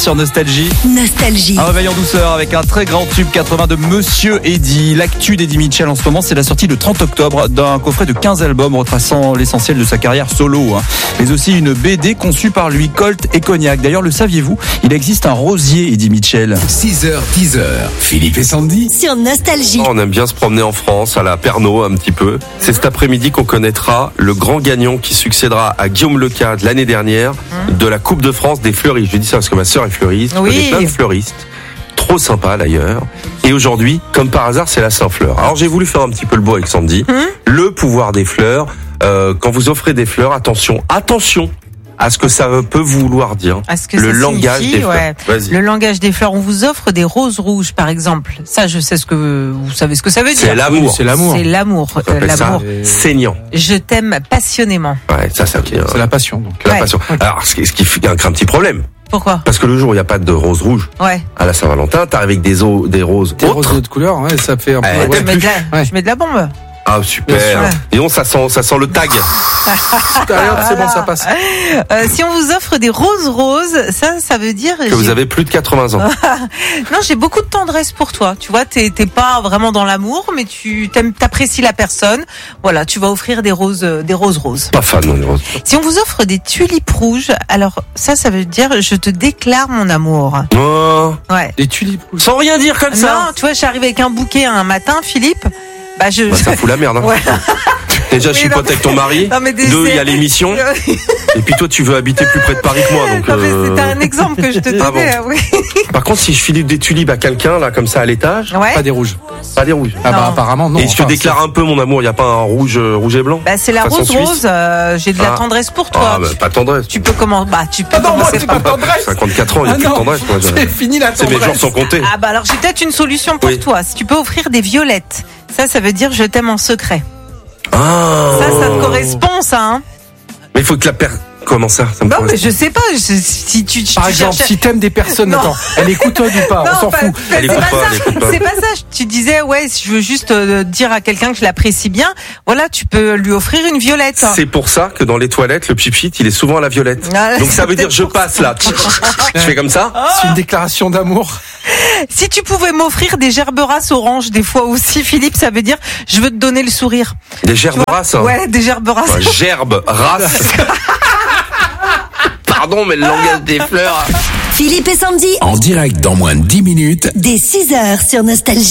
sur Nostalgie. Nostalgie. Un réveil en douceur avec un très grand tube 80 de Monsieur Eddy. L'actu d'Eddie Mitchell en ce moment, c'est la sortie le 30 octobre d'un coffret de 15 albums retraçant l'essentiel de sa carrière solo. Mais aussi une BD conçue par lui, Colt et Cognac. D'ailleurs, le saviez-vous, il existe un rosier Eddie Mitchell. 6h, 10h, Philippe et Sandy. Sur Nostalgie. On aime bien se promener en France, à la Pernod un petit peu. C'est cet après-midi qu'on connaîtra le grand gagnant qui succédera à Guillaume Lecade l'année dernière de la Coupe de France des fleuristes. Je dis ça parce que ma sœur est fleuriste. Je connais plein de fleuristes. Trop sympa d'ailleurs. Et aujourd'hui, comme par hasard, c'est la Saint-Fleur. Alors j'ai voulu faire un petit peu le beau avec Sandy. Le pouvoir des fleurs. Quand vous offrez des fleurs, attention à ce que ça peut vouloir dire. Le langage des fleurs. Ouais. Le langage des fleurs. On vous offre des roses rouges, par exemple. Ça, je sais vous savez ce que ça veut dire. C'est l'amour. C'est l'amour. On appelle ça saignant. Je t'aime passionnément. Ouais, ça veut dire. C'est la passion, donc. La passion. Alors, ce qui crée un petit problème. Pourquoi? Parce que le jour où il n'y a pas de rose rouge, à la Saint-Valentin, t'arrives avec des roses Des autres. roses d'autres couleurs, ouais, ça fait un peu. Je mets de la bombe. Ah, super. Et donc, ça sent le tag. C'est bon, ça passe. Si on vous offre des roses, ça veut dire que vous avez plus de 80 ans. Non, j'ai beaucoup de tendresse pour toi. Tu vois, t'es pas vraiment dans l'amour, mais t'apprécies la personne. Voilà, tu vas offrir des roses roses. Pas fan, non, des roses. Si on vous offre des tulipes rouges, alors ça veut dire je te déclare mon amour. Oh. Ouais. Des tulipes rouges. Sans rien dire comme ça. Non, tu vois, j'arrive avec un bouquet un matin, Philippe. Ça fout la merde. Hein. Ouais. Déjà, je suis pote avec ton mari. Deux, il y a l'émission. Et puis toi, tu veux habiter plus près de Paris que moi. Donc, c'était un exemple que je te donnais. Oui. Par contre, si je file des tulipes à quelqu'un, là, comme ça, à l'étage, pas des rouges. Pas des rouges. Ah bah apparemment non. Et je te déclare un peu mon amour. Il y a pas un rouge et blanc. C'est la rose. J'ai de la tendresse pour toi. Ah, pas tendresse. Tu peux commencer. Tu peux commencer par tendresse. 54 ans, il y a plus de tendresse. C'est fini la tendresse. Mes jours sont comptés. Ah bah alors j'ai peut-être une solution pour toi. Si tu peux offrir des violettes, ça veut dire je t'aime en secret. Ça te correspond, ça, hein. Mais il faut que la personne. Comment ça me Non, mais je sais pas. Si tu par exemple, si t'aimes des personnes, attends, elle écoute ou pas? On s'en fout. Elle écoute pas. C'est pas ça. Tu disais, si je veux juste dire à quelqu'un que je l'apprécie bien, voilà, tu peux lui offrir une violette. C'est pour ça que dans les toilettes, le pchit, il est souvent à la violette. Donc ça veut dire je passe là. Je fais comme ça. C'est une déclaration d'amour. Si tu pouvais m'offrir des gerberasses oranges des fois aussi, Philippe, ça veut dire je veux te donner le sourire. Des gerberasses. Ouais, des gerberasses. Gerbe, race. Pardon, mais le langage des fleurs. Philippe et Sandy. En direct dans moins de 10 minutes. Dès 6h sur Nostalgie.